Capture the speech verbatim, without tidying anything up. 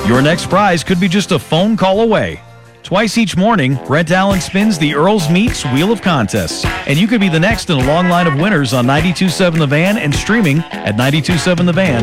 Your next prize could be just a phone call away. Twice each morning, Brent Allen spins the Earl's Meats Wheel of Contests, and you could be the next in a long line of winners on ninety-two point seven The Van and streaming at ninety two point seven the van.